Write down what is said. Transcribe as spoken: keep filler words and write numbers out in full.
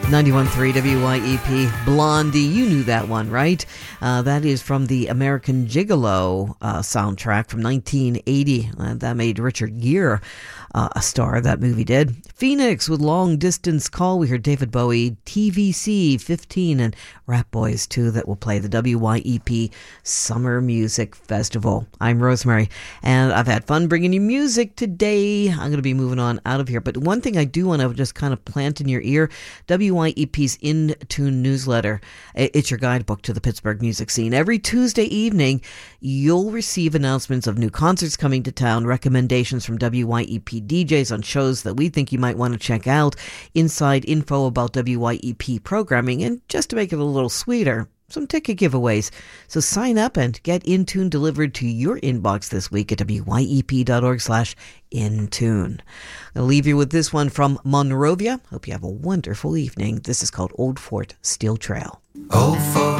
ninety-one point three W Y E P, Blondie. You knew that one, right? Uh, that is from the American Gigolo uh, soundtrack from nineteen eighty. Uh, that made Richard Gere uh, a star, that movie did. Phoenix with Long Distance Call. We heard David Bowie, T V C fifteen, and Rat Boys too, that will play the W Y E P Summer Music Festival. I'm Rosemary, and I've had fun bringing you music today. I'm going to be moving on out of here, but one thing I do want to just kind of plant in your ear, W Y E P's In Tune newsletter. It's your guidebook to the Pittsburgh music scene. Every Tuesday evening, you'll receive announcements of new concerts coming to town, recommendations from W Y E P D Js on shows that we think you might want to check out, inside info about W Y E P programming, and just to make it a little sweeter, some ticket giveaways. So sign up and get Intune delivered to your inbox this week at W Y E P dot org slash Intune. I'll leave you with this one from Monrovia. Hope you have a wonderful evening. This is called Old Fort Steel Trail. Old Fort